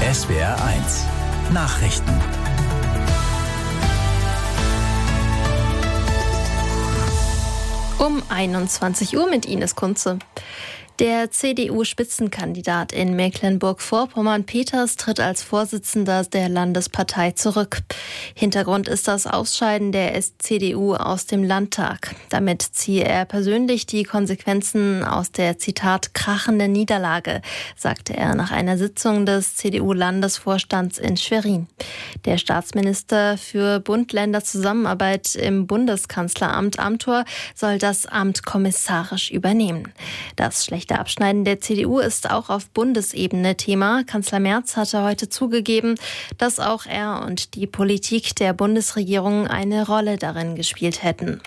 SWR1 Nachrichten. Um 21 Uhr mit Ines Kunze. Der CDU-Spitzenkandidat in Mecklenburg-Vorpommern Peters tritt als Vorsitzender der Landespartei zurück. Hintergrund ist das Ausscheiden der CDU aus dem Landtag. Damit ziehe er persönlich die Konsequenzen aus der, Zitat, krachenden Niederlage, sagte er nach einer Sitzung des CDU-Landesvorstands in Schwerin. Der Staatsminister für Bund-Länder-Zusammenarbeit im Bundeskanzleramt Amthor soll das Amt kommissarisch übernehmen. Das schlechte Abschneiden der CDU ist auch auf Bundesebene Thema. Kanzler Merz hatte heute zugegeben, dass auch er und die Politik der Bundesregierung eine Rolle darin gespielt hätten.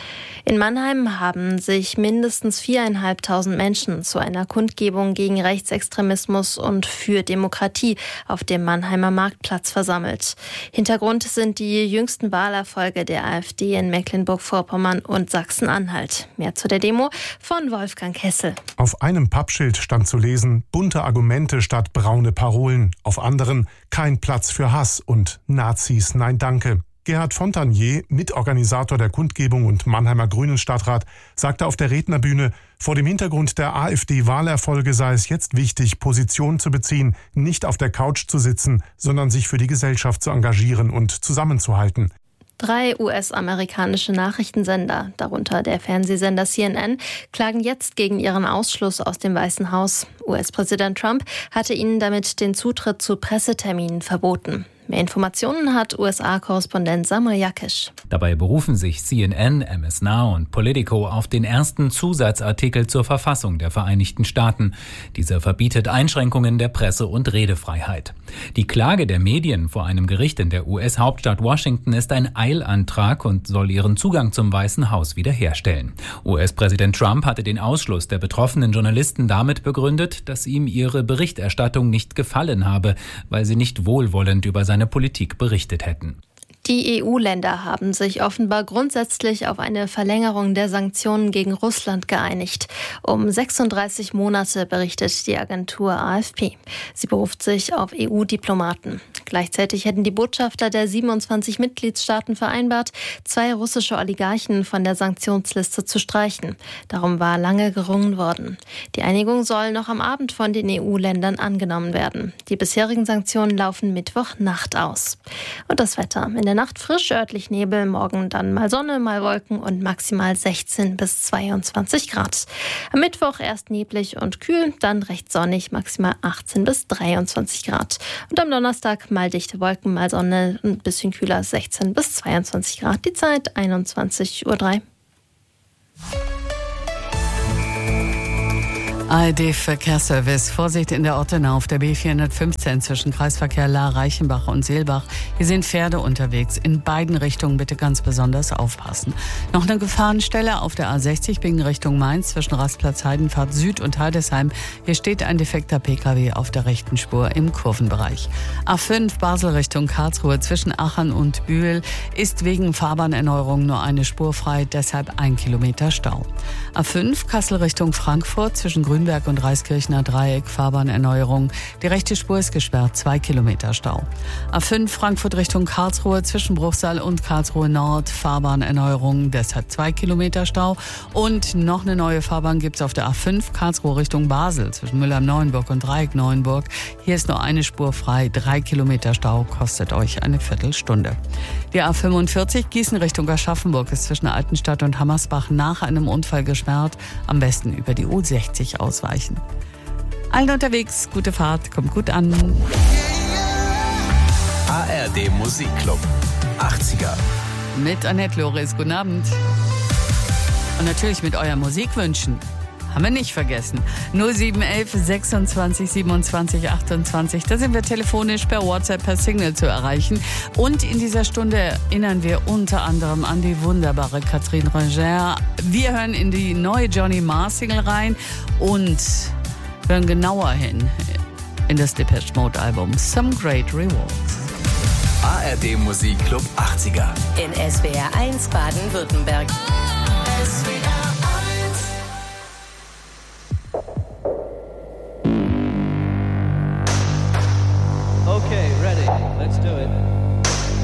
In Mannheim haben sich mindestens 4.500 Menschen zu einer Kundgebung gegen Rechtsextremismus und für Demokratie auf dem Mannheimer Marktplatz versammelt. Hintergrund sind die jüngsten Wahlerfolge der AfD in Mecklenburg-Vorpommern und Sachsen-Anhalt. Mehr zu der Demo von Wolfgang Kessel. Auf einem Pappschild stand zu lesen: bunte Argumente statt braune Parolen. Auf anderen: kein Platz für Hass und Nazis, nein danke. Gerhard Fontanier, Mitorganisator der Kundgebung und Mannheimer Grünen-Stadtrat, sagte auf der Rednerbühne, vor dem Hintergrund der AfD-Wahlerfolge sei es jetzt wichtig, Position zu beziehen, nicht auf der Couch zu sitzen, sondern sich für die Gesellschaft zu engagieren und zusammenzuhalten. 3 US-amerikanische Nachrichtensender, darunter der Fernsehsender CNN, klagen jetzt gegen ihren Ausschluss aus dem Weißen Haus. US-Präsident Trump hatte ihnen damit den Zutritt zu Presseterminen verboten. Mehr Informationen hat USA-Korrespondent Samuel Jakisch. Dabei berufen sich CNN, MS Now und Politico auf den ersten Zusatzartikel zur Verfassung der Vereinigten Staaten. Dieser verbietet Einschränkungen der Presse- und Redefreiheit. Die Klage der Medien vor einem Gericht in der US-Hauptstadt Washington ist ein Eilantrag und soll ihren Zugang zum Weißen Haus wiederherstellen. US-Präsident Trump hatte den Ausschluss der betroffenen Journalisten damit begründet, dass ihm ihre Berichterstattung nicht gefallen habe, weil sie nicht wohlwollend über seine Politik berichtet hätten. Die EU-Länder haben sich offenbar grundsätzlich auf eine Verlängerung der Sanktionen gegen Russland geeinigt. Um 36 Monate berichtet die Agentur AFP. Sie beruft sich auf EU-Diplomaten. Gleichzeitig hätten die Botschafter der 27 Mitgliedstaaten vereinbart, 2 russische Oligarchen von der Sanktionsliste zu streichen. Darum war lange gerungen worden. Die Einigung soll noch am Abend von den EU-Ländern angenommen werden. Die bisherigen Sanktionen laufen Mittwochnacht aus. Und das Wetter. In der Nacht frisch, örtlich Nebel, morgen dann mal Sonne, mal Wolken und maximal 16 bis 22 Grad. Am Mittwoch erst neblig und kühl, dann recht sonnig, maximal 18 bis 23 Grad. Und am Donnerstag mal dichte Wolken, mal Sonne, ein bisschen kühler, 16 bis 22 Grad. Die Zeit 21:03 Uhr. ARD-Verkehrsservice. Vorsicht in der Ortenau auf der B415 zwischen Kreisverkehr Lahr-Reichenbach und Seelbach. Hier sind Pferde unterwegs. In beiden Richtungen bitte ganz besonders aufpassen. Noch eine Gefahrenstelle auf der A60 biegen Richtung Mainz zwischen Rastplatz Heidenfahrt Süd und Heidesheim. Hier steht ein defekter Pkw auf der rechten Spur im Kurvenbereich. A5 Basel Richtung Karlsruhe zwischen Aachen und Bühl ist wegen Fahrbahnerneuerung nur eine Spur frei, deshalb 1 Kilometer Stau. A5 Kassel Richtung Frankfurt zwischen Grünberg und Reiskirchner Dreieck, Fahrbahnerneuerung. Die rechte Spur ist gesperrt, 2 Kilometer Stau. A5 Frankfurt Richtung Karlsruhe zwischen Bruchsal und Karlsruhe Nord, Fahrbahnerneuerung, deshalb 2 Kilometer Stau. Und noch eine neue Fahrbahn gibt es auf der A5 Karlsruhe Richtung Basel zwischen Müllheim-Neuenburg und Dreieck Neuenburg. Hier ist nur eine Spur frei, 3 Kilometer Stau, kostet euch eine Viertelstunde. Die A45 Gießen Richtung Aschaffenburg ist zwischen Altenstadt und Hammersbach nach einem Unfall gesperrt. Am besten über die U60 ausweichen. Allen unterwegs, gute Fahrt, kommt gut an. ARD Musikclub 80er. Mit Annette Loris, guten Abend. Und natürlich mit euren Musikwünschen. Haben wir nicht vergessen. 0711 26 27 28. Da sind wir telefonisch, per WhatsApp, per Signal zu erreichen. Und in dieser Stunde erinnern wir unter anderem an die wunderbare Catherine Ringer. Wir hören in die neue Johnny Marr Single rein und hören genauer hin in das Depeche Mode Album Some Great Rewards. ARD Musikclub 80er. In SWR 1 Baden-Württemberg. SWR